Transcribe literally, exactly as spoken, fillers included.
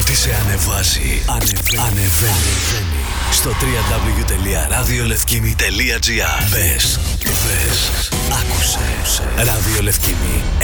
Ό,τι σε ανεβάζει, ανεβαίνει. Ανεβαίνει. Στο double-u double-u double-u τελεία ραδιολευκήμι τελεία τζι άρ. Μπες, δες, άκουσε. Ραδιολευκήμι